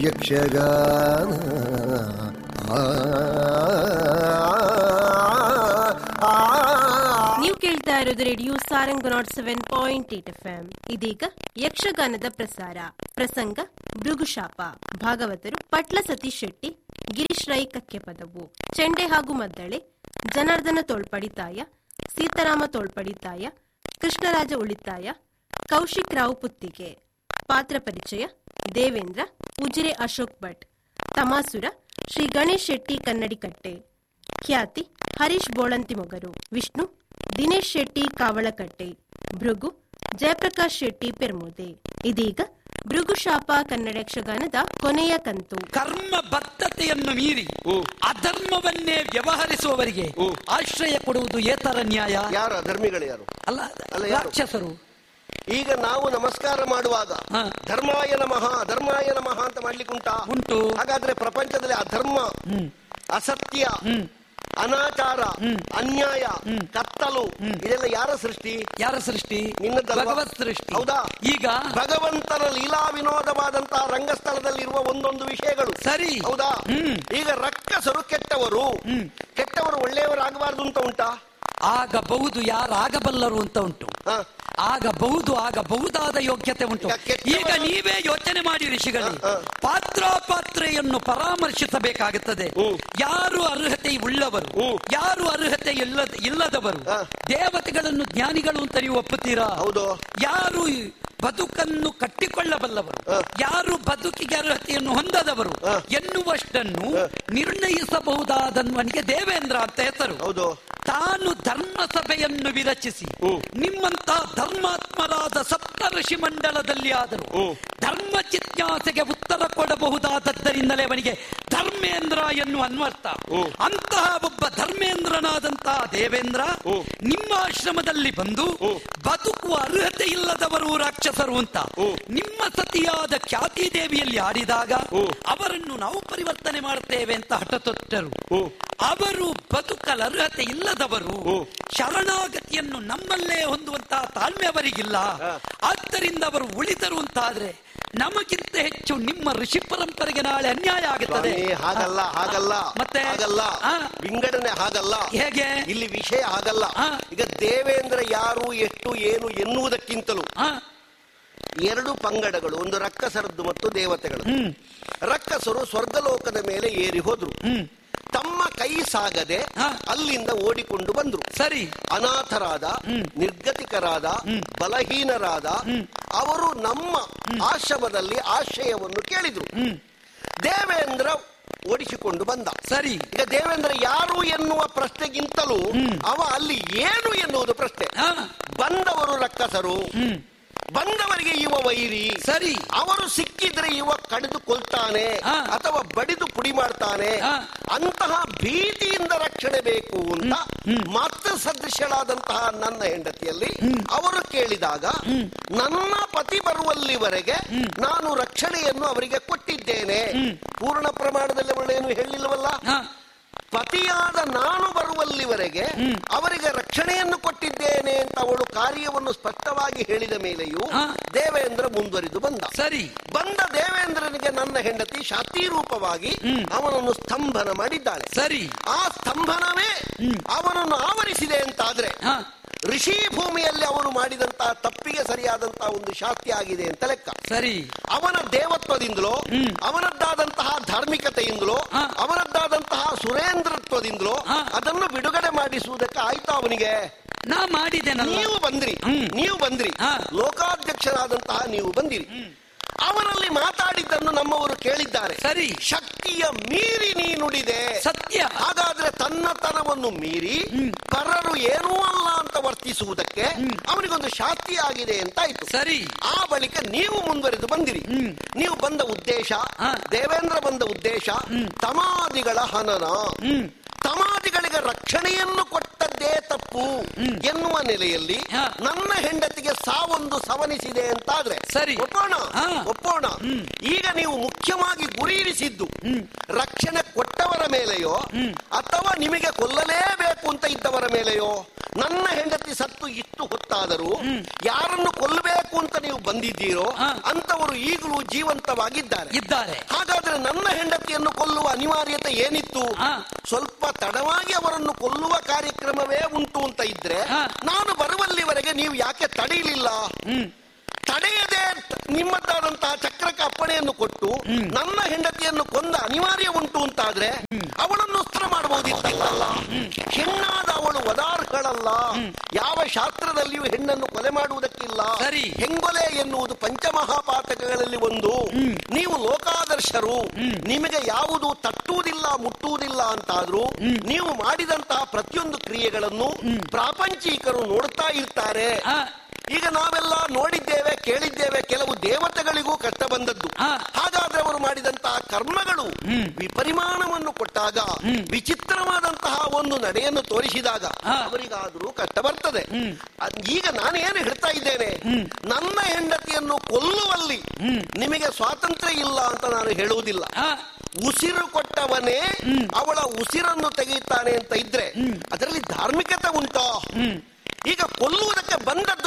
ಯಕ್ಷಗಾನ. ನೀವು ಕೇಳ್ತಾ ಇರೋದು ರೇಡಿಯೋ ಸಾರಂಗ್ 107.8 FM. ಇದೀಗ ಯಕ್ಷಗಾನದ ಪ್ರಸಾರ. ಪ್ರಸಂಗ ಭೃಗುಶಾಪ. ಭಾಗವತರು ಪಟ್ಲ ಸತೀಶ್ ಶೆಟ್ಟಿ, ಗಿರೀಶ್ ರೈ ಕಕ್ಕೆಪದವು. ಚೆಂಡೆ ಹಾಗೂ ಮದ್ದಳೆ ಜನಾರ್ದನ ತೋಳ್ಪಡಿತಾಯ, ಸೀತಾರಾಮ ತೋಳ್ಪಡಿತಾಯ, ಕೃಷ್ಣರಾಜ ಉಳಿತಾಯ, ಕೌಶಿಕ್ ರಾವ್ ಪುತ್ತಿಗೆ. ಪಾತ್ರ ಪರಿಚಯ: ದೇವೇಂದ್ರ ಉಜಿರೆ ಅಶೋಕ್ ಭಟ್, ತಮಾಸುರ ಶ್ರೀ ಗಣೇಶ್ ಶೆಟ್ಟಿ ಕನ್ನಡಿಕಟ್ಟೆ, ಖ್ಯಾತಿ ಹರೀಶ್ ಬೋಳಂತಿ ಮೊಗರು, ವಿಷ್ಣು ದಿನೇಶ್ ಶೆಟ್ಟಿ ಕಾವಳಕಟ್ಟೆ, ಭೃಗು ಜಯಪ್ರಕಾಶ್ ಶೆಟ್ಟಿ ಪೆರ್ಮುದೆ. ಇದೀಗ ಭೃಗುಶಾಪ ಕನ್ನಡ ಯಕ್ಷಗಾನದ ಕೊನೆಯ ಕಂತು. ಕರ್ಮ ಬದ್ಧತೆಯನ್ನು ಮೀರಿ ಅಧರ್ಮವನ್ನೇ ವ್ಯವಹರಿಸುವವರಿಗೆ ಆಶ್ರಯ ಕೊಡುವುದು ಏತರ ನ್ಯಾಯ? ಯಾರು ಅಧರ್ಮಿಗಳು? ಯಾರು ಅಲ್ಲ, ರಾಕ್ಷಸರು. ಈಗ ನಾವು ನಮಸ್ಕಾರ ಮಾಡುವಾಗ ಧರ್ಮಾಯ ನಮಃ ಧರ್ಮಾಯ ನಮಃ ಅಂತ ಮಾಡ್ಲಿಕ್ಕೆ ಉಂಟು? ಹಾಗಾದ್ರೆ ಪ್ರಪಂಚದಲ್ಲಿ ಅಧರ್ಮ, ಅಸತ್ಯ, ಅನಾಚಾರ, ಅನ್ಯಾಯ, ಕತ್ತಲು ಇದೆಲ್ಲ ಯಾರ ಸೃಷ್ಟಿ? ಯಾರ ಸೃಷ್ಟಿ? ನಿನ್ನದಲ್ಲ, ಭಗವತ್ ಸೃಷ್ಟಿ. ಹೌದಾ? ಈಗ ಭಗವಂತನ ಲೀಲಾ ವಿನೋದವಾದಂತಹ ರಂಗಸ್ಥಳದಲ್ಲಿರುವ ಒಂದೊಂದು ವಿಷಯಗಳು. ಸರಿ, ಹೌದಾ? ಈಗ ರಕ್ಕಸರು ಕೆಟ್ಟವರು, ಕೆಟ್ಟವರು ಒಳ್ಳೆಯವರಾಗಬಾರ್ದು ಅಂತ ಉಂಟಾ? ಆಗಬಹುದು, ಯಾರಾಗಬಲ್ಲರು ಅಂತ ಉಂಟು. ಆಗಬಹುದಾದ ಯೋಗ್ಯತೆ ಉಂಟು. ಈಗ ನೀವೇ ಯೋಚನೆ ಮಾಡಿ ಋಷಿಗಳು, ಪಾತ್ರಾಪಾತ್ರೆಯನ್ನು ಪರಾಮರ್ಶಿಸಬೇಕಾಗುತ್ತದೆ. ಯಾರು ಅರ್ಹತೆ ಉಳ್ಳವರು, ಯಾರು ಅರ್ಹತೆ ಇಲ್ಲದವರು, ದೇವತೆಗಳನ್ನು ಜ್ಞಾನಿಗಳು ಅಂತ ನೀವು ಒಪ್ಪುತ್ತೀರಾ? ಹೌದು. ಯಾರು ಬದುಕನ್ನು ಕಟ್ಟಿಕೊಳ್ಳಬಲ್ಲವರು, ಯಾರು ಬದುಕಿಗೆ ಅರ್ಹತೆಯನ್ನು ಹೊಂದದವರು ಎನ್ನುವಷ್ಟನ್ನು ನಿರ್ಣಯಿಸಬಹುದಾದವನಿಗೆ ದೇವೇಂದ್ರ ಅಂತ ಹೆಸರು. ಹೌದು. ತಾನು ಧರ್ಮ ಸಭೆಯನ್ನು ವಿರಚಿಸಿ ನಿಮ್ಮಂತ ಧರ್ಮಾತ್ಮರಾದ ಸಪ್ತ ಋಷಿ ಮಂಡಲದಲ್ಲಿ ಆದರೂ ಧರ್ಮ ಜಿಜ್ಞಾಸೆಗೆ ಉತ್ತರ ಕೊಡಬಹುದಾದದ್ದರಿಂದಲೇ ಅವನಿಗೆ ಧರ್ಮೇಂದ್ರ ಎನ್ನುವ ಅನ್ವರ್ಥ. ಅಂತಹ ಒಬ್ಬ ಧರ್ಮೇಂದ್ರನಾದಂತಹ ದೇವೇಂದ್ರ ನಿಮ್ಮ ಆಶ್ರಮದಲ್ಲಿ ಬಂದು ಬದುಕುವ ಅರ್ಹತೆ ಇಲ್ಲದವರು ರಾಕ್ಷಸರು ಅಂತ ನಿಮ್ಮ ಸತಿಯಾದ ಖ್ಯಾತಿ ದೇವಿಯಲ್ಲಿ ಆಡಿದಾಗ ಅವರನ್ನು ನಾವು ಪರಿವರ್ತನೆ ಮಾಡುತ್ತೇವೆ ಅಂತ ಹಠತೊಟ್ಟರು. ಅವರು ಬದುಕಲು ಅರ್ಹತೆ ಇಲ್ಲದವರು, ಶರಣಾಗತಿಯನ್ನು ನಮ್ಮಲ್ಲೇ ಹೊಂದುವಂತಹ ತಾಳ್ಮೆ ಅವರಿಗಿಲ್ಲ. ಆದ್ದರಿಂದ ಅವರು ಉಳಿದರು ಅಂತಾದ್ರೆ ನಮಗಿಂತ ಹೆಚ್ಚು ನಿಮ್ಮ ಋಷಿ ಪರಂಪರೆಗೆ ನಾಳೆ ಅನ್ಯಾಯ ಆಗುತ್ತದೆ. ಹಾಗಲ್ಲ ಮತ್ತೆ ವಿಂಗಡಣೆ ಹಾಗಲ್ಲ. ಹೇಗೆ? ಇಲ್ಲಿ ವಿಷಯ ಹಾಗಲ್ಲ. ಈಗ ದೇವೇಂದ್ರ ಯಾರು, ಎಷ್ಟು, ಏನು ಎನ್ನುವುದಕ್ಕಿಂತಲೂ ಎರಡು ಪಂಗಡಗಳು, ಒಂದು ರಕ್ಕಸರದ್ದು ಮತ್ತು ದೇವತೆಗಳು. ರಕ್ಕಸರು ಸ್ವರ್ಗಲೋಕದ ಮೇಲೆ ಏರಿ ಹೋದ್ರು, ತಮ್ಮ ಕೈ ಸಾಗದೆ ಅಲ್ಲಿಂದ ಓಡಿಕೊಂಡು ಬಂದ್ರು. ಸರಿ. ಅನಾಥರಾದ, ನಿರ್ಗತಿಕರಾದ, ಬಲಹೀನರಾದ ಅವರು ನಮ್ಮ ಆಶ್ರಮದಲ್ಲಿ ಆಶ್ರಯವನ್ನು ಕೇಳಿದ್ರು. ದೇವೇಂದ್ರ ಓಡಿಸಿಕೊಂಡು ಬಂದ. ಸರಿ. ಈಗ ದೇವೇಂದ್ರ ಯಾರು ಎನ್ನುವ ಪ್ರಶ್ನೆಗಿಂತಲೂ ಅವ ಅಲ್ಲಿ ಏನು ಎನ್ನುವುದು ಪ್ರಶ್ನೆ. ಬಂದವರು ರಕ್ಕಸರು, ಬಂದವರಿಗೆ ಇವ ವೈರಿ. ಸರಿ. ಅವರು ಸಿಕ್ಕಿದ್ರೆ ಇವ ಕಡಿದು ಕೊಲ್ತಾನೆ ಅಥವಾ ಬಡಿದು ಪುಡಿ ಮಾಡ್ತಾನೆ. ಅಂತಹ ಭೀತಿಯಿಂದ ರಕ್ಷಣೆ ಬೇಕು ಅಂತ ಮಾತೃ ಸದೃಶ್ಯಳಾದಂತಹ ನನ್ನ ಹೆಂಡತಿಯಲ್ಲಿ ಅವರು ಕೇಳಿದಾಗ, ನನ್ನ ಪತಿ ಬರುವಲ್ಲಿವರೆಗೆ ನಾನು ರಕ್ಷಣೆಯನ್ನು ಅವರಿಗೆ ಕೊಟ್ಟಿದ್ದೇನೆ. ಪೂರ್ಣ ಪ್ರಮಾಣದಲ್ಲಿ ಅವಳೇನು ಹೇಳಿಲ್ಲವಲ್ಲ. ಪತಿಯಾದ ನಾನು ಬರುವಲ್ಲಿವರೆಗೆ ಅವರಿಗೆ ರಕ್ಷಣೆಯನ್ನು ಕೊಟ್ಟಿದ್ದೇನೆ ಅಂತ ಅವಳು ಕಾರ್ಯವನ್ನು ಸ್ಪಷ್ಟವಾಗಿ ಹೇಳಿದ ಮೇಲೆಯೂ ದೇವೇಂದ್ರ ಮುಂದುವರಿದು ಬಂದ. ಸರಿ. ಬಂದ ದೇವೇಂದ್ರನಿಗೆ ನನ್ನ ಹೆಂಡತಿ ಶಾತಿ ರೂಪವಾಗಿ ಅವನನ್ನು ಸ್ತಂಭನ ಮಾಡಿದ್ದಾಳೆ. ಸರಿ. ಆ ಸ್ತಂಭನವೇ ಅವನನ್ನು ಆವರಿಸಿದೆ ಅಂತಾದ್ರೆ ಋಷಿ ಭೂಮಿಯಲ್ಲಿ ಅವನು ಮಾಡಿದಂತಹ ತಪ್ಪಿಗೆ ಸರಿಯಾದಂತಹ ಒಂದು ಶಾಸ್ತಿ ಆಗಿದೆ ಅಂತ ಲೆಕ್ಕ. ಸರಿ. ಅವನ ದೇವತ್ವದಿಂದಲೋ, ಅವನದ್ದಾದಂತಹ ಧಾರ್ಮಿಕತೆಯಿಂದಲೋ, ಅವನದ್ದಾದಂತಹ ಸುರೇಂದ್ರತ್ವದಿಂದಲೋ ಅದನ್ನು ಬಿಡುಗಡೆ ಮಾಡಿಸುವುದಕ್ಕೆ ಆಯ್ತಾ ಅವನಿಗೆ? ನಾ ಮಾಡಿದ್ದೇನೆ. ನೀವು ಬಂದ್ರಿ, ಲೋಕಾಧ್ಯಕ್ಷರಾದಂತಹ ನೀವು ಬಂದಿರಿ. ಅವನಲ್ಲಿ ಮಾತಾಡಿದ್ದನ್ನು ನಮ್ಮವರು ಕೇಳಿದ್ದಾರೆ. ಸರಿ. ಶಕ್ತಿಯ ಮೀರಿ ನೀ ನುಡಿದೆ. ಸತ್ಯ. ಹಾಗಾದ್ರೆ ತನ್ನತನವನ್ನು ಮೀರಿ ಪರರು ಏನೂ ಅಲ್ಲ ಅಂತ ವರ್ತಿಸುವುದಕ್ಕೆ ಅವನಿಗೊಂದು ಶಾಸ್ತಿ ಆಗಿದೆ ಅಂತ ಆಯ್ತು. ಸರಿ. ಆ ಬಳಿಕ ನೀವು ಮುಂದುವರೆದು ಬಂದಿರಿ. ನೀವು ಬಂದ ಉದ್ದೇಶ, ದೇವೇಂದ್ರ ಬಂದ ಉದ್ದೇಶ ತಮಾದಿಗಳ ಹನನ, ತಮಾದಿಗಳಿಗೆ ರಕ್ಷಣೆಯನ್ನು ಕೊಟ್ಟದ್ದೇ ತಪ್ಪು ಎನ್ನುವ ನೆಲೆಯಲ್ಲಿ ನನ್ನ ಹೆಂಡತಿಗೆ ಸಾವೊಂದು ಸವನಿಸಿದೆ ಅಂತಾದ್ರೆ ಸರಿ, ಒಪ್ಪೋಣ. ಈಗ ನೀವು ಮುಖ್ಯವಾಗಿ ಗುರಿ ಇರಿಸಿದ್ದು ರಕ್ಷಣೆ ಕೊಟ್ಟವರ ಮೇಲೆಯೋ ಅಥವಾ ನಿಮಗೆ ಕೊಲ್ಲಲೇಬೇಕು ಅಂತ ಇದ್ದವರ ಮೇಲೆಯೋ? ನನ್ನ ಹೆಂಡತಿ ಸತ್ತು ಇಷ್ಟು ಹೊತ್ತಾದರೂ ಯಾರನ್ನು ಕೊಲ್ಲಬೇಕು ಅಂತ ನೀವು ಬಂದಿದ್ದೀರೋ ಅಂತವರು ಈಗಲೂ ಜೀವಂತವಾಗಿದ್ದಾರೆ. ಹಾಗಾದ್ರೆ ನನ್ನ ಹೆಂಡತಿಯನ್ನು ಕೊಲ್ಲುವ ಅನಿವಾರ್ಯತೆ ಏನಿತ್ತು? ಸ್ವಲ್ಪ ತಡವಾಗಿ ಅವರನ್ನು ಕೊಲ್ಲುವ ಕಾರ್ಯಕ್ರಮವೇ ಉಂಟು ಅಂತ ಇದ್ರೆ ನಾನು ಬರುವಲ್ಲಿವರೆಗೆ ನೀವು ಯಾಕೆ ತಡೆಯಲಿಲ್ಲ? ತಡೆಯದೆ ನಿಮ್ಮದಾದಂತಹ ಚಕ್ರಕ್ಕೆ ಅಪ್ಪಣೆಯನ್ನು ಕೊಟ್ಟು ನನ್ನ ಹೆಂಡತಿಯನ್ನು ಕೊಂದ ಅನಿವಾರ್ಯ ಉಂಟು ಅಂತಾದ್ರೆ ಅವಳನ್ನು ಸ್ತ್ರ ಮಾಡಬಹುದಿತ್ತಲ್ಲ. ಹೆಣ್ಣಾದ ಅವಳು ವದಾರ್ಹಳಲ್ಲ. ಯಾವ ಶಾಸ್ತ್ರದಲ್ಲಿಯೂ ಹೆಣ್ಣನ್ನು ಕೊಲೆ ಮಾಡುವುದಕ್ಕಿಲ್ಲ. ಹೆಂಗೊಲೆ ಎನ್ನುವುದು ಪಂಚಮಹಾಪಾತಕಗಳಲ್ಲಿ ಒಂದು. ನೀವು ಲೋಕಾದರ್ಶರು, ನಿಮಗೆ ಯಾವುದು ತಟ್ಟುವುದಿಲ್ಲ ಮುಟ್ಟುವುದಿಲ್ಲ ಅಂತಾದ್ರೂ ನೀವು ಮಾಡಿದಂತಹ ಪ್ರತಿಯೊಂದು ಕ್ರಿಯೆಗಳನ್ನು ಪ್ರಾಪಂಚಿಕರು ನೋಡ್ತಾ ಇರ್ತಾರೆ. ಈಗ ನಾವೆಲ್ಲ ನೋಡಿದ್ದೇವೆ, ಕೇಳಿದ್ದೇವೆ. ಕೆಲವು ದೇವತೆಗಳಿಗೂ ಕಷ್ಟ ಬಂದದ್ದು. ಹಾಗಾದ್ರೆ ಅವರು ಮಾಡಿದಂತಹ ಕರ್ಮಗಳು ವಿಪರಿಮಾಣವನ್ನು ಕೊಟ್ಟಾಗ, ವಿಚಿತ್ರವಾದಂತಹ ಒಂದು ನಡೆಯನ್ನು ತೋರಿಸಿದಾಗ ಅವರಿಗಾದ್ರೂ ಕಷ್ಟ ಬರ್ತದೆ. ಈಗ ನಾನೇನು ಹೇಳ್ತಾ ಇದ್ದೇನೆ, ನನ್ನ ಹೆಂಡತಿಯನ್ನು ಕೊಲ್ಲುವಲ್ಲಿ ನಿಮಗೆ ಸ್ವಾತಂತ್ರ್ಯ ಇಲ್ಲ ಅಂತ ನಾನು ಹೇಳುವುದಿಲ್ಲ. ಉಸಿರು ಕೊಟ್ಟವನೇ ಅವಳ ಉಸಿರನ್ನು ತೆಗೆಯುತ್ತಾನೆ ಅಂತ ಇದ್ರೆ ಅದರಲ್ಲಿ ಧಾರ್ಮಿಕತೆ ಉಂಟೋ? ಈಗ ಕೊಲ್ಲುವುದಕ್ಕೆ ಬಂದದ್ದು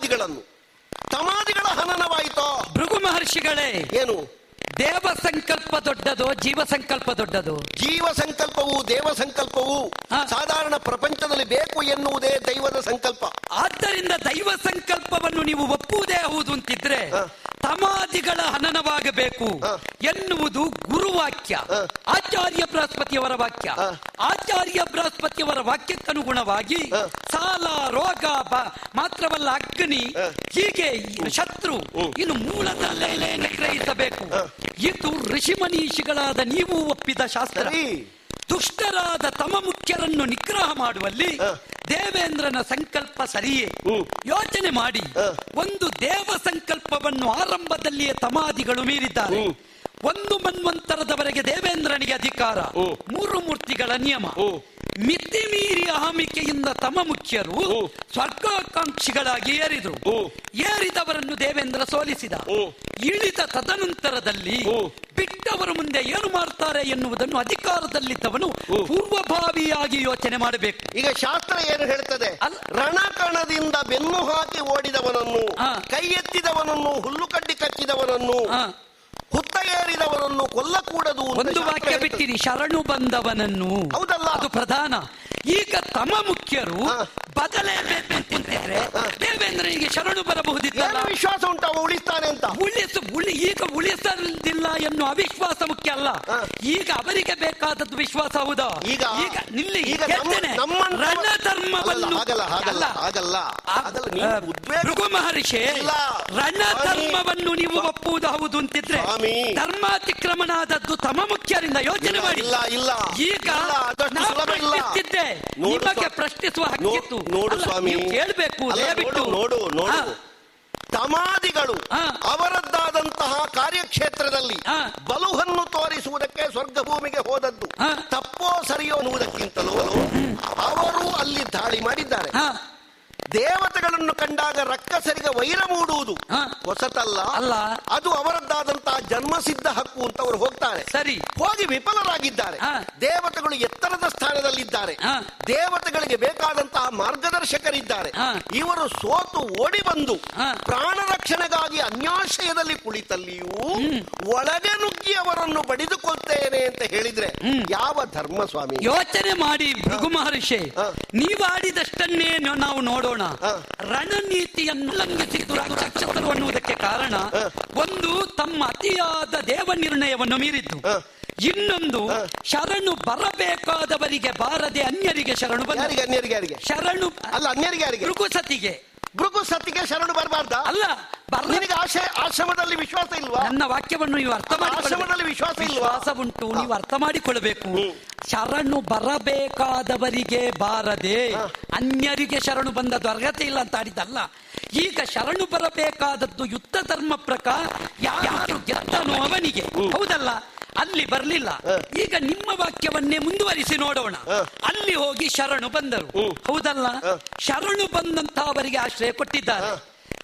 ತಮಾದಿಗಳ ಹನನವಾಯಿತೋ? ಭೃಗು ಮಹರ್ಷಿಗಳೇ, ಏನು ದೇವ ಸಂಕಲ್ಪ ದೊಡ್ಡದು, ಜೀವ ಸಂಕಲ್ಪ ದೊಡ್ಡದು? ಜೀವ ಸಂಕಲ್ಪವು ದೇವ ಸಂಕಲ್ಪವು ಸಾಧಾರಣ ಪ್ರಪಂಚದಲ್ಲಿ ಬೇಕು ಎನ್ನುವುದೇ ದೈವದ ಸಂಕಲ್ಪ. ಆದ್ದರಿಂದ ದೈವ ಸಂಕಲ್ಪವನ್ನು ನೀವು ಒಪ್ಪುವುದೇ ಹೌದು ಅಂತಿದ್ರೆ ತಮಾದಿಗಳ ಹನನವಾಗಬೇಕು ಎನ್ನುವುದು ಗುರುವಾಕ್ಯ, ಆಚಾರ್ಯ ಬೃಹಸ್ಪತಿಯವರ ವಾಕ್ಯ. ಆಚಾರ್ಯ ಬೃಹಸ್ಪತಿಯವರ ವಾಕ್ಯಕ್ಕನುಗುಣವಾಗಿ ಸಾಲ, ರೋಗ ಮಾತ್ರವಲ್ಲ ಅಗ್ನಿ, ಹೀಗೆ ಶತ್ರು ಇನ್ನು ಮೂಲದಲ್ಲೇ ನಿಗ್ರಹಿಸಬೇಕು. ಇದು ಋಷಿಮನೀಷಿಗಳಾದ ನೀವು ಒಪ್ಪಿದ ಶಾಸ್ತ್ರ. ದುಷ್ಟರಾದ ತಮ ಮುಖ್ಯರನ್ನು ನಿಗ್ರಹ ಮಾಡುವಲ್ಲಿ ದೇವೇಂದ್ರನ ಸಂಕಲ್ಪ ಸರಿಯೇ? ಯೋಚನೆ ಮಾಡಿ. ಒಂದು ದೇವ ಸಂಕಲ್ಪವನ್ನು ಆರಂಭದಲ್ಲಿಯೇ ತಮಾದಿಗಳು ಮೀರಿದ್ದಾರೆ. ಒಂದು ಮನ್ವಂತರದವರೆಗೆ ದೇವೇಂದ್ರನಿಗೆ ಅಧಿಕಾರ, 3 ಮೂರ್ತಿಗಳ ನಿಯಮ. ಮಿತಿ ಮೀರಿ ಅಹಮಿಕೆಯಿಂದ ತಮ ಮುಖ್ಯರು ಸ್ವರ್ಗಾಕಾಂಕ್ಷಿಗಳಾಗಿ ಏರಿದವರನ್ನು ದೇವೇಂದ್ರ ಸೋಲಿಸಿದ. ಇಳಿದ ತದನಂತರದಲ್ಲಿ ಬಿಟ್ಟವರು ಮುಂದೆ ಏನು ಮಾಡ್ತಾರೆ ಎನ್ನುವುದನ್ನು ಅಧಿಕಾರದಲ್ಲಿದ್ದವನು ಪೂರ್ವಭಾವಿಯಾಗಿ ಯೋಚನೆ ಮಾಡಬೇಕು. ಈಗ ಶಾಸ್ತ್ರ ಏನು ಹೇಳ್ತದೆ? ರಣಕಣದಿಂದ ಬೆನ್ನು ಹಾಕಿ ಓಡಿದವನನ್ನು, ಕೈ ಎತ್ತಿದವನನ್ನು, ಹುಲ್ಲು ಕಡ್ಡಿ ಕಚ್ಚಿದವನನ್ನು, ಹುತ್ತ ಏರಿದವನನ್ನು ಕೊಲ್ಲಕೂಡದು. ಒಂದು ವಾಕ್ಯ ಬಿಟ್ಟಿರಿ, ಶರಣು ಬಂದವನನ್ನು. ಹೌದಲ್ಲ, ಅದು ಪ್ರಧಾನ. ಈಗ ತಮ ಮುಖ್ಯರು ಬದಲೇಬೇಕಂತಿದ್ರೆ ದೇವೇಂದ್ರನಿಗೆ ಶರಣು ಬರಬಹುದಿತ್ತಲ್ಲ. ವಿಶ್ವಾಸ ಉಂಟು ಅವ ಉಳಿಸ್ತಾನೆ ಅಂತ. ಈಗ ಉಳಿಸಲಿಲ್ಲ ಎನ್ನುವ ಅವಿಶ್ವಾಸ ಮುಖ್ಯ ಅಲ್ಲ. ಈಗ ಅವರಿಗೆ ಬೇಕಾದದ್ದು ವಿಶ್ವಾಸ. ಹೌದಾ? ಈಗ ನಿಲ್ಲಿ ರಣಧರ್ಮವನ್ನು ಭೃಗು ಮಹರ್ಷಿ ರಣಧರ್ಮವನ್ನು ನೀವು ಒಪ್ಪುವುದು ಹೌದು ಅಂತಿದ್ರೆ ಧರ್ಮಾತಿಕ್ರಮಣ ಆದದ್ದು ತಮ ಮುಖ್ಯರಿಂದ ಯೋಚನೆ ಮಾಡಿ. ಈಗ ಪ್ರಶ್ನಿಸುತ್ತಿದ್ದೆ, ನಿಮಗೆ ಪ್ರಶ್ನಿಸುವ ಹಕ್ಕಿತ್ತು. ನೀವು ಕೇಳಬೇಕು. ದಯವಿಟ್ಟು ನೋಡು, ತಮಾದಿಗಳು ಅವರದ್ದಾದಂತಹ ಕಾರ್ಯಕ್ಷೇತ್ರದಲ್ಲಿ ಬಲುವನ್ನು ತೋರಿಸುವುದಕ್ಕೆ ಸ್ವರ್ಗ ಭೂಮಿಗೆ ಹೋದದ್ದು ತಪ್ಪೋ ಸರಿಯೋ ಅನ್ನುವುದಕ್ಕಿಂತಲೂ ಅವರು ಅಲ್ಲಿ ದಾಳಿ ಮಾಡಿದ್ದಾರೆ. ದೇವತೆಗಳನ್ನು ಕಂಡಾಗ ರಕ್ಕಸರಿಗೆ ವೈರ ಮೂಡುವುದು ಹೊಸತಲ್ಲ, ಅದು ಅವರದ್ದಾದಂತಹ ಜನ್ಮಸಿದ್ಧ ಹಕ್ಕು ಅಂತ ಅವರು ಹೋಗ್ತಾರೆ. ಸರಿ, ಹೋಗಿ ವಿಫಲರಾಗಿದ್ದಾರೆ. ದೇವತೆಗಳು ಎತ್ತರದ ಸ್ಥಾನದಲ್ಲಿದ್ದಾರೆ, ದೇವತೆಗಳಿಗೆ ಬೇಕಾದಂತಹ ಮಾರ್ಗದರ್ಶಕರಿದ್ದಾರೆ. ಇವರು ಸೋತು ಓಡಿ ಬಂದು ಪ್ರಾಣ ರಕ್ಷಣೆಗಾಗಿ ಅನ್ಯಾಶ್ರಯದಲ್ಲಿ ಕುಳಿತಲ್ಲಿಯೂ ಒಳಗೆ ನುಗ್ಗಿ ಅವರನ್ನು ಬಡಿದುಕೊಳ್ತೇನೆ ಅಂತ ಹೇಳಿದ್ರೆ ಯಾವ ಧರ್ಮ ಸ್ವಾಮಿ? ಯೋಚನೆ ಮಾಡಿ ಭೃಗು ಮಹರ್ಷಿ, ನೀವಾಡಿದಷ್ಟನ್ನೇ ನಾವು ನೋಡೋಣ. ರಣನೀತಿಯನ್ನು ಉಲ್ಲಂಘಿಸಿದ್ದು ರಾಕ್ಷಸರು ಅನ್ನುವುದಕ್ಕೆ ಕಾರಣ ಒಂದು, ತಮ್ಮ ಅತಿಯಾದ ದೇವ ನಿರ್ಣಯವನ್ನು ಮೀರಿದ್ದು. ಇನ್ನೊಂದು, ಶರಣು ಬರಬೇಕಾದವರಿಗೆ ಬಾರದೆ ಅನ್ಯರಿಗೆ ಶರಣು ಶರಣು ಅಲ್ಲ, ಅನ್ಯರಿಗೆ ಭೃಗುಸತಿಗೆ ಶರಣು ಬರಬಾರ್ದ? ಅಲ್ಲ, ನಿನಗೆ ಆಶ್ರಮದಲ್ಲಿ ವಿಶ್ವಾಸ ಇಲ್ವಾ? ನನ್ನ ವಾಕ್ಯವನ್ನು ನೀವು ಅರ್ಥ ಮಾಡಿ. ಆಶ್ರಮದಲ್ಲಿ ವಿಶ್ವಾಸ ಉಂಟು, ನೀವು ಅರ್ಥ ಮಾಡಿಕೊಳ್ಳಬೇಕು. ಶರಣು ಬರಬೇಕಾದವರಿಗೆ ಬಾರದೆ ಅನ್ಯರಿಗೆ ಶರಣು ಬಂದದ್ದು ಅರ್ಹತೆ ಇಲ್ಲ ಅಂತ ಆಡಿದ್ದಲ್ಲ. ಈಗ ಶರಣು ಬರಬೇಕಾದದ್ದು ಯುದ್ಧ ಧರ್ಮ ಪ್ರಕಾರ ಯಾರು ಗೆದ್ದನೋ ಅವನಿಗೆ. ಹೌದಲ್ಲ? ಅಲ್ಲಿ ಬರ್ಲಿಲ್ಲ. ಈಗ ನಿಮ್ಮ ವಾಕ್ಯವನ್ನೇ ಮುಂದುವರಿಸಿ ನೋಡೋಣ. ಅಲ್ಲಿ ಹೋಗಿ ಶರಣು ಬಂದರು. ಹೌದಲ್ಲ? ಶರಣು ಬಂದಂತ ಅವರಿಗೆ ಆಶ್ರಯ ಕೊಟ್ಟಿದ್ದಾರೆ.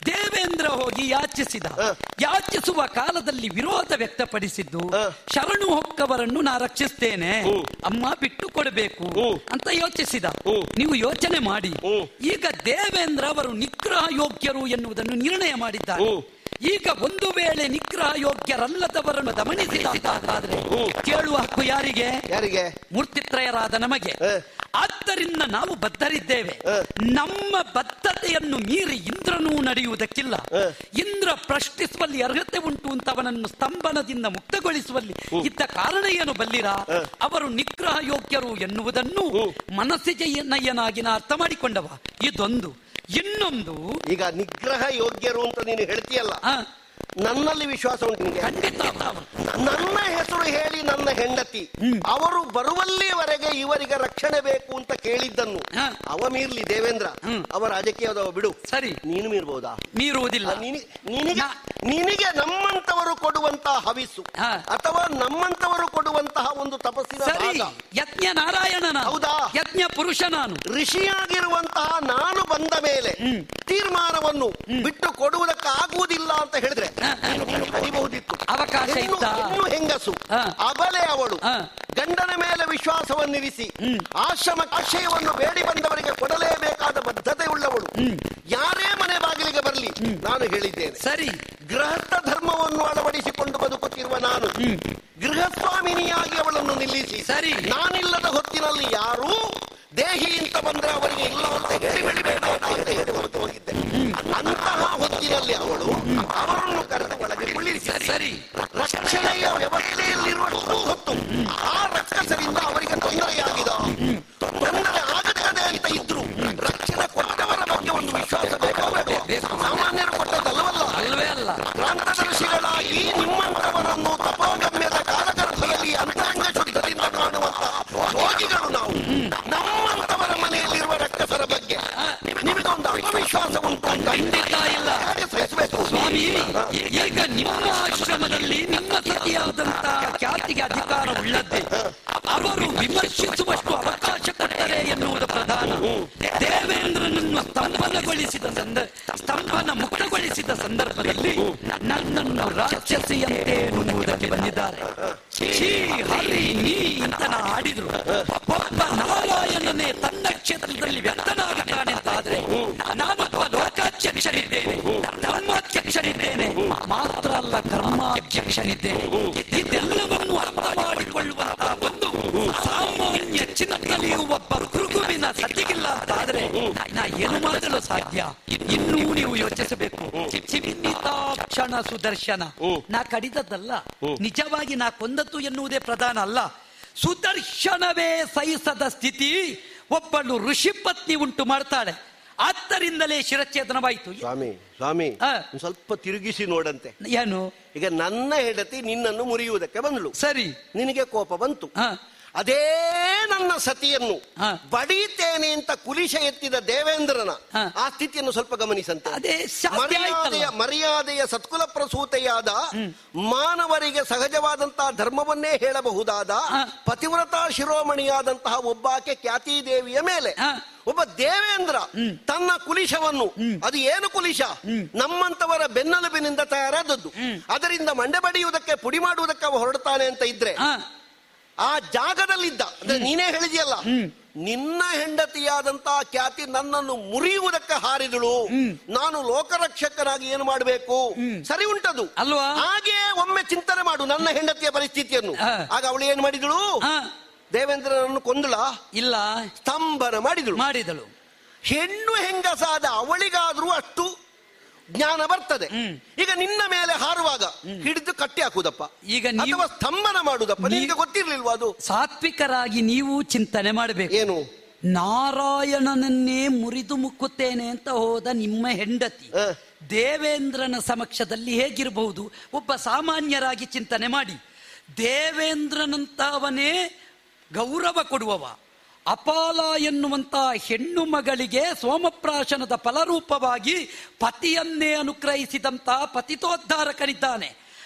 ದೇವೇಂದ್ರ ಹೋಗಿ ಯಾಚಿಸಿದ. ಯಾಚಿಸುವ ಕಾಲದಲ್ಲಿ ವಿರೋಧ ವ್ಯಕ್ತಪಡಿಸಿದ್ದು, ಶರಣು ಹೊಕ್ಕವರನ್ನು ನಾ ರಕ್ಷಿಸ್ತೇನೆ, ಅಮ್ಮ ಬಿಟ್ಟು ಕೊಡಬೇಕು ಅಂತ ಯೋಚಿಸಿದ. ನೀವು ಯೋಚನೆ ಮಾಡಿ, ಈಗ ದೇವೇಂದ್ರ ಅವರು ನಿಗ್ರಹ ಯೋಗ್ಯರು ಎನ್ನುವುದನ್ನು ನಿರ್ಣಯ ಮಾಡಿದ್ದಾರೆ. ಈಗ ಒಂದು ವೇಳೆ ನಿಗ್ರಹ ಯೋಗ್ಯರಲ್ಲದವರನ್ನು ದಮನಿಸಿದಾದ್ರೆ ಕೇಳುವ ಹಕ್ಕು ಯಾರಿಗೆ? ಮೂರ್ತಿತ್ರಯರಾದ ನಮಗೆ. ಆದ್ದರಿಂದ ನಾವು ಬದ್ಧರಿದ್ದೇವೆ. ನಮ್ಮ ಬದ್ಧತೆಯನ್ನು ಮೀರಿ ಇಂದ್ರನೂ ನಡೆಯುವುದಕ್ಕಿಲ್ಲ. ಇಂದ್ರ ಪ್ರಶ್ನಿಸುವಲ್ಲಿ ಅರ್ಹತೆ ಉಂಟು ಅಂತ ಅವನನ್ನು ಸ್ತಂಭನದಿಂದ ಮುಕ್ತಗೊಳಿಸುವಲ್ಲಿ ಇದ್ದ ಕಾರಣ ಏನು ಬಲ್ಲಿರಾ? ಅವರು ನಿಗ್ರಹ ಯೋಗ್ಯರು ಎನ್ನುವುದನ್ನು ಮನಸ್ಸಿಗೆ ನಯ್ಯನಾಗಿ ನಾ ಅರ್ಥ ಮಾಡಿಕೊಂಡವ. ಇದೊಂದು. ಇನ್ನೊಂದು, ಈಗ ನಿಗ್ರಹ ಯೋಗ್ಯರು ಅಂತ ನೀನು ಹೇಳ್ತೀಯಲ್ಲ, ನನ್ನಲ್ಲಿ ವಿಶ್ವಾಸ ಉಂಟು ನಿಮಗೆ. ನನ್ನ ಹೆಸರು ಹೇಳಿ ನನ್ನ ಹೆಂಡತಿ ಅವರು ಬರುವಲ್ಲಿವರೆಗೆ ಇವರಿಗೆ ರಕ್ಷಣೆ ಬೇಕು ಅಂತ ಕೇಳಿದ್ದನ್ನು ಅವ ಮೀರ್ಲಿ ದೇವೇಂದ್ರ, ಅವ ರಾಜಕೀಯದವ ಬಿಡು. ಸರಿ, ನೀನು ಮೀರ್ಬಹುದಾ? ಮೀರುವುದಿಲ್ಲ. ನಿನಗೆ ನಮ್ಮಂತವರು ಕೊಡುವಂತಹ ಹವಿಸ್ಸು ಅಥವಾ ನಮ್ಮಂತವರು ಕೊಡುವಂತಹ ಒಂದು ತಪಸ್ಸಿನ ಯಜ್ಞ ನಾರಾಯಣನ, ಹೌದಾ? ಯಜ್ಞ ಪುರುಷ ನಾನು, ಋಷಿಯಾಗಿರುವಂತಹ ನಾನು ಬಂದ ಮೇಲೆ ತೀರ್ಮಾನವನ್ನು ಬಿಟ್ಟು ಕೊಡುವುದಕ್ಕೆ ಆಗುವುದಿಲ್ಲ ಅಂತ ಹೇಳಿದ್ರೆ ಅನಿಬಹುದಿತ್ತು. ಅವಕಾಶ ಇನ್ನು ಹೆಂಗಸು ಅಬಲೆ ಅವಳು ಗಂಡನ ಮೇಲೆ ವಿಶ್ವಾಸವನ್ನಿರಿಸಿ ಆಶ್ರಯವನ್ನು ಬೇಡಿ ಬಂದವರಿಗೆ ಕೊಡಲೇಬೇಕಾದ ಬದ್ಧತೆ ಉಳ್ಳವಳು. ಯಾರೇ ಮನೆ ಬಾಗಿಲಿಗೆ ಬರಲಿ, ನಾನು ಹೇಳಿದ್ದೇನೆ, ಸರಿ, ಗೃಹಸ್ಥ ಧರ್ಮವನ್ನು ಅಳವಡಿಸಿಕೊಂಡು ಬದುಕುತ್ತಿರುವ ನಾನು ಗೃಹಸ್ವಾಮಿನಿಯಾಗಿ ಅವಳನ್ನು ನಿಲ್ಲಿಸಿ, ಸರಿ, ನಾನಿಲ್ಲದ ಹೊತ್ತಿನಲ್ಲಿ ಯಾರೂ ದೇಹಿ ಅಂತ ಬಂದ್ರೆ ಅವರಿಗೆ ಇಲ್ಲವಂತೆ ಹೇಳಿ ಬೆಳಿಬೇಡ ಅಂತ ಹೇಳಿ ಹೊರತು ಹೋಗಿದ್ದೆ. ಅಂತಹ ಹೊತ್ತಿನಲ್ಲಿ ಅವಳು ಅವರನ್ನು ಕರೆದು ಒಳಗೆ ಕುಳ್ಳಿರಿಸಿ, ಸರಿ, ರಕ್ಷಣೆಯ ವ್ಯವಸ್ಥೆಯಲ್ಲಿರುವಷ್ಟು ಹೊತ್ತು ಆ ರಕ್ಷಸರಿಂದ ಅವರಿಗೆ ತೊಂದರೆಯಾಗಿದೆ. ತೊಂದರೆ ಆಗದೆ ಅಂತ ಇದ್ರು ರಕ್ಷಣೆ ಕೊಟ್ಟವರ ಬಗ್ಗೆ ಒಂದು ವಿಶ್ವಾಸ ಬೇಕಾಗಬೇಕು. ಸಾಮಾನ್ಯರು ಕೊಟ್ಟದಲ್ಲವಲ್ಲ, ಅಲ್ವೇ ಅಲ್ಲ. ಕ್ರಾಂತದರ್ಶಿಗಳಾಗಿ ನಿಮ್ಮಂತವರನ್ನು ತಪೋಗಮ್ಯದ ಕಾಲಗರ್ಭದಲ್ಲಿ ಅಂತರಂಗ ಶುದ್ಧದಿಂದ ಕಾಣುವಂತಹ ಯೋಗಿಗಳು ನಾವು. ನಮ್ಮಂತವರ ಮನೆಯಲ್ಲಿರುವ ರಕ್ಕಸರ ಬಗ್ಗೆ ನಿಮಗೊಂದು ಅವಿಶ್ವಾಸ ಉಂಟು? ಖಂಡಿತ ಇಲ್ಲ ಸ್ವಾಮಿ. ಈಗ ನಿಮ್ಮ ಆಶ್ರಮದಲ್ಲಿ ನಿಮ್ಮ ಸತಿಯಾದಂತಹ ಖ್ಯಾತಿಗೆ ಅಧಿಕಾರ ಉಳ್ಳದ್ದೇ. ಅವರು ವಿಮರ್ಶಿಸುವಷ್ಟು ಅವಕಾಶ ಕೊಟ್ಟರೆ ಎನ್ನುವುದು ಪ್ರಧಾನ. ದೇವೇಂದ್ರನನ್ನು ಸ್ತಂಭನ ಮುಕ್ತಗೊಳಿಸಿದ ಸಂದರ್ಭದಲ್ಲಿ ನನ್ನನ್ನು ರಾಕ್ಷಸಿಯಂತೆ ಎನ್ನುವುದಕ್ಕೆ ಬಂದಿದ್ದಾರೆ. ಶ್ರೀ ಹರಿ ನೀ ಅಂತ ಹಾಡಿದ್ರು. ಒಬ್ಬ ನಾರಾಯಣನೇ ತನ್ನ ಕ್ಷೇತ್ರದಲ್ಲಿ ವ್ಯಕ್ತನಾಗುತ್ತಾನೆ ಅಂತಾದ್ರೆ ನಾನೊಬ್ಬ ಲೋಕಾಧ್ಯಕ್ಷನಿದ್ದೇನೆ, ಧರ್ಮಾಧ್ಯಕ್ಷನಿದ್ದೇನೆ, ಮಾತ್ರ ಅಲ್ಲ ಕರ್ಮಾಧ್ಯಕ್ಷನಿದ್ದೇನೆ. ಇದೆಲ್ಲವನ್ನು ಅರ್ಥ ಮಾಡಿಕೊಳ್ಳುವಂತಹ ಒಂದು ಸಾಮಾನ್ಯ ಚಿಂತನೆಯು ಒಬ್ಬ ಭೃಗುವಿನ ಸತಿಗಿಲ್ಲ ಅಂತಾದ್ರೆ ನಾ ಏನು ಮಾಡಲು ಸಾಧ್ಯ? ಇನ್ನೂ ನೀವು ಯೋಚಿಸಬೇಕು. ಚಿಮ್ಮಿತಾಕ್ಷಣ ಸುದರ್ಶನ ನಾ ಕಡಿದದ್ದಲ್ಲ, ನಿಜವಾಗಿ ನಾ ಕೊಂದದ್ದು ಎನ್ನುವುದೇ ಪ್ರಧಾನ ಅಲ್ಲ. ಸುದರ್ಶನವೇ ಸಹಿಸದ ಸ್ಥಿತಿ ಒಬ್ಬಳು ಋಷಿ ಪತ್ನಿ ಉಂಟು ಮಾಡ್ತಾಳೆ. ಆದ್ದರಿಂದಲೇ ಶಿರಚ್ಛೇದನವಾಯಿತು. ಸ್ವಾಮಿ ಸ್ವಲ್ಪ ತಿರುಗಿಸಿ ನೋಡಂತೆ. ಏನು? ಈಗ ನನ್ನ ಹೆಂಡತಿ ನಿನ್ನನ್ನು ಮುರಿಯುವುದಕ್ಕೆ ಬಂದಳು, ಸರಿ, ನಿನಗೆ ಕೋಪ ಬಂತು. ಅದೇ ನನ್ನ ಸತಿಯನ್ನು ಬಡೀತೇನೆ ಅಂತ ಕುಲಿಶ ಎತ್ತಿದ ದೇವೇಂದ್ರನ ಆ ಸ್ಥಿತಿಯನ್ನು ಸ್ವಲ್ಪ ಗಮನಿಸಂತೆ. ಮರ್ಯಾದೆಯ ಸತ್ಕುಲ ಪ್ರಸೂತೆಯಾದ ಮಾನವರಿಗೆ ಸಹಜವಾದಂತಹ ಧರ್ಮವನ್ನೇ ಹೇಳಬಹುದಾದ ಪತಿವ್ರತಾ ಶಿರೋಮಣಿಯಾದಂತಹ ಒಬ್ಬಾಕೆ ಖ್ಯಾತಿ ದೇವಿಯ ಮೇಲೆ ಒಬ್ಬ ದೇವೇಂದ್ರ ತನ್ನ ಕುಲಿಶವನ್ನು, ಅದು ಏನು ಕುಲಿಶ, ನಮ್ಮಂತವರ ಬೆನ್ನೆಲುಬಿನಿಂದ ತಯಾರಾದದ್ದು, ಅದರಿಂದ ಮಂಡೆ ಬಡಿಯುವುದಕ್ಕೆ ಪುಡಿ ಮಾಡುವುದಕ್ಕೆ ಅವ ಹೊರಡ್ತಾನೆ ಅಂತ ಇದ್ರೆ ಆ ಜಾಗದಲ್ಲಿದ್ದ, ಅಂದ್ರೆ ನೀನೇ ಹೇಳಿದೆಯಲ್ಲ, ನಿನ್ನ ಹೆಂಡತಿಯಾದಂತಹ ಖ್ಯಾತಿ ನನ್ನನ್ನು ಮುರಿಯುವುದಕ್ಕೆ ಹಾರಿದಳು. ನಾನು ಲೋಕರಕ್ಷಕನಾಗಿ ಏನು ಮಾಡಬೇಕು? ಸರಿ ಉಂಟದು ಅಲ್ವಾ? ಹಾಗೆ ಒಮ್ಮೆ ಚಿಂತನೆ ಮಾಡು ನನ್ನ ಹೆಂಡತಿಯ ಪರಿಸ್ಥಿತಿಯನ್ನು. ಆಗ ಅವಳು ಏನು ಮಾಡಿದಳು? ದೇವೇಂದ್ರನನ್ನು ಕೊಂದಳ? ಇಲ್ಲ, ಸ್ತಂಭನ ಮಾಡಿದಳು. ಹೆಣ್ಣು ಹೆಂಗಸಾದ ಅವಳಿಗಾದ್ರೂ ಅಷ್ಟು ಜ್ಞಾನ ಬರ್ತದೆ. ಈಗ ನಿನ್ನ ಮೇಲೆ ಹಾರುವಾಗ ಹಿಡಿದು ಕಟ್ಟಿ ಹಾಕುದಪ್ಪ, ಈಗ ಅಥವಾ ಸ್ತಂಭನ ಮಾಡುದಪ್ಪ, ನಿಮಗೆ ಗೊತ್ತಿರ್ಲಿಲ್ವಾ ಅದು? ಸಾತ್ವಿಕರಾಗಿ ನೀವು ಚಿಂತನೆ ಮಾಡಬೇಕು. ಏನು? ನಾರಾಯಣನನ್ನೇ ಮುರಿದು ಮುಕ್ಕುತ್ತೇನೆ ಅಂತ ಹೋದ ನಿಮ್ಮ ಹೆಂಡತಿ ದೇವೇಂದ್ರನ ಸಮಕ್ಷದಲ್ಲಿ ಹೇಗಿರಬಹುದು? ಒಬ್ಬ ಸಾಮಾನ್ಯರಾಗಿ ಚಿಂತನೆ ಮಾಡಿ. ದೇವೇಂದ್ರನಂತವನೇ ಗೌರವ ಕೊಡುವವ, ಅಪಾಲ ಎನ್ನುವಂತ ಹೆಣ್ಣು ಮಗಳಿಗೆ ಸೋಮಪ್ರಾಶನದ ಫಲರೂಪವಾಗಿ ಪತಿಯನ್ನೇ ಅನುಗ್ರಹಿಸಿದಂತಹ ಪತಿತೋದ್ಧಾರಕನಿದ್ದಾನೆ.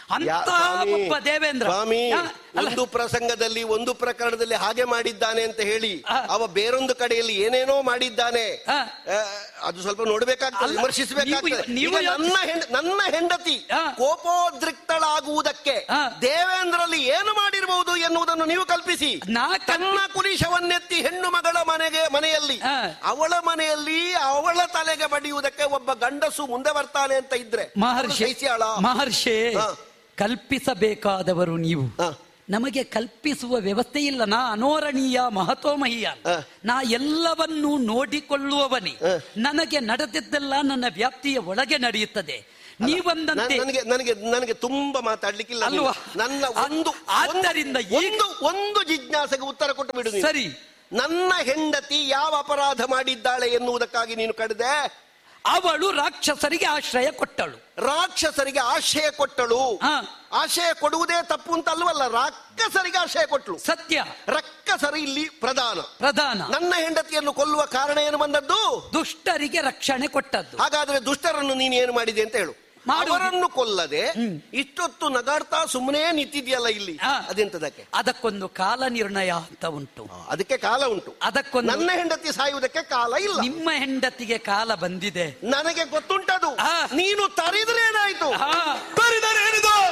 ಅಂತಹ ಒಬ್ಬ ದೇವೇಂದ್ರ ಸ್ವಾಮಿ ಒಂದು ಪ್ರಸಂಗದಲ್ಲಿ ಒಂದು ಪ್ರಕರಣದಲ್ಲಿ ಹಾಗೆ ಮಾಡಿದ್ದಾನೆ ಅಂತ ಹೇಳಿ ಅವ ಬೇರೊಂದು ಕಡೆಯಲ್ಲಿ ಏನೇನೋ ಮಾಡಿದ್ದಾನೆ. ಅದು ಸ್ವಲ್ಪ ನೋಡ್ಬೇಕಾಗ್ತದೆ, ವಿಮರ್ಶಿಸಬೇಕಾಗ್ತದೆ. ನನ್ನ ಹೆಂಡತಿ ಕೋಪೋದ್ರಿಕ್ತಳಾಗುವುದಕ್ಕೆ ದೇವೇಂದ್ರಲ್ಲಿ ಏನು ಮಾಡಿರಬಹುದು ಎನ್ನುವುದನ್ನು ನೀವು ಕಲ್ಪಿಸಿ. ತನ್ನ ಕುಲಿಶವನ್ನೆತ್ತಿ ಹೆಣ್ಣು ಮಗಳ ಮನೆಯಲ್ಲಿ ಅವಳ ಮನೆಯಲ್ಲಿ ಅವಳ ತಲೆಗೆ ಬಡಿಯುವುದಕ್ಕೆ ಒಬ್ಬ ಗಂಡಸು ಮುಂದೆ ಬರ್ತಾನೆ ಅಂತ ಇದ್ರೆ ಮಹರ್ಷಿ ಕಲ್ಪಿಸಬೇಕಾದವರು ನೀವು. ನಮಗೆ ಕಲ್ಪಿಸುವ ವ್ಯವಸ್ಥೆ ಇಲ್ಲ. ನಾ ಅನೋರಣೀಯ ಮಹತೋಮಹೀಯ, ನಾ ಎಲ್ಲವನ್ನೂ ನೋಡಿಕೊಳ್ಳುವವನೇ. ನನಗೆ ನಡೆದಿದ್ದೆಲ್ಲ ನನ್ನ ವ್ಯಾಪ್ತಿಯ ಒಳಗೆ ನಡೆಯುತ್ತದೆ. ನೀವಂದಂತೆ ನನಗೆ ತುಂಬಾ ಮಾತಾಡ್ಲಿಕ್ಕಿಲ್ಲ ಅಲ್ವಾ? ನನ್ನ ಆದ್ದರಿಂದ ಒಂದು ಜಿಜ್ಞಾಸೆಗೆ ಉತ್ತರ ಕೊಟ್ಟು ಬಿಡು. ಸರಿ, ನನ್ನ ಹೆಂಡತಿ ಯಾವ ಅಪರಾಧ ಮಾಡಿದ್ದಾಳೆ ಎನ್ನುವುದಕ್ಕಾಗಿ ನೀನು ಕಡಿದೆ? ಅವಳು ರಾಕ್ಷಸರಿಗೆ ಆಶ್ರಯ ಕೊಟ್ಟಳು. ರಾಕ್ಷಸರಿಗೆ ಆಶ್ರಯ ಕೊಟ್ಟಳು. ಆಶ್ರಯ ಕೊಡುವುದೇ ತಪ್ಪು ಅಂತ ಅಲ್ವಲ್ಲ, ರಾಕ್ಷಸರಿಗೆ ಆಶ್ರಯ ಕೊಟ್ಟಳು. ಸತ್ಯ. ರಾಕ್ಷಸರು ಇಲ್ಲಿ ಪ್ರಧಾನ. ನನ್ನ ಹೆಂಡತಿಯನ್ನು ಕೊಲ್ಲುವ ಕಾರಣ ಏನು ಬಂದದ್ದು? ದುಷ್ಟರಿಗೆ ರಕ್ಷಣೆ ಕೊಟ್ಟದ್ದು. ಹಾಗಾದ್ರೆ ದುಷ್ಟರನ್ನು ನೀನು ಏನು ಮಾಡಿದೆ ಅಂತ ಹೇಳು. ಅವರನ್ನು ಕೊಲ್ಲದೆ ಇಷ್ಟೊತ್ತು ನಗಾಡ್ತಾ ಸುಮ್ಮನೆ ನಿಂತಿದ್ಯಲ್ಲ ಇಲ್ಲಿ, ಅದೆಂತದಕ್ಕೆ? ಅದಕ್ಕೊಂದು ಕಾಲ ನಿರ್ಣಯ ಅಂತ ಉಂಟು. ಅದಕ್ಕೆ ಕಾಲ ಉಂಟು. ಅದಕ್ಕೊಂದು ನನ್ನ ಹೆಂಡತಿ ಸಾಯುವುದಕ್ಕೆ ಕಾಲ ಇಲ್ಲ. ನಿಮ್ಮ ಹೆಂಡತಿಗೆ ಕಾಲ ಬಂದಿದೆ, ನನಗೆ ಗೊತ್ತುಂಟದು. ನೀನು ತರಿದ್ರೆ ಏನಾಯ್ತು? ತರಿದರೆ